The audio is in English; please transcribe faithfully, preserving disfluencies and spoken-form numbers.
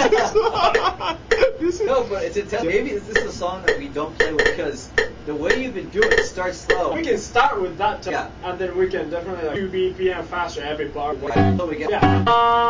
No, but it's intense. Maybe this is a song that we don't play with because the way you've been doing it starts slow. We can start with that, yeah. and then we can definitely like two B P M faster every bar. So we get yeah.